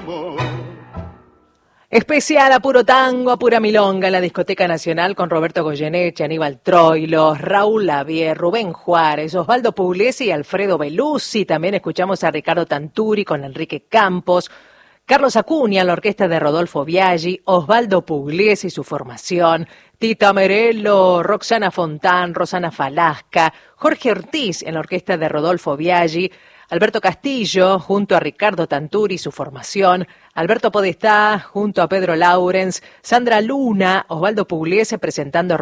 amor. Especial a puro tango, a pura milonga en la Discoteca Nacional con Roberto Goyeneche, Aníbal Troilo, Raúl Lavie, Rubén Juárez, Osvaldo Pugliese y Alfredo Bellucci. También escuchamos a Ricardo Tanturi con Enrique Campos, Carlos Acuña, la orquesta de Rodolfo Biaggi, Osvaldo Pugliese y su formación, Tita Merello, Roxana Fontán, Rosana Falasca, Jorge Ortiz en la orquesta de Rodolfo Biaggi, Alberto Castillo junto a Ricardo Tanturi y su formación, Alberto Podestá junto a Pedro Laurens, Sandra Luna, Osvaldo Pugliese presentando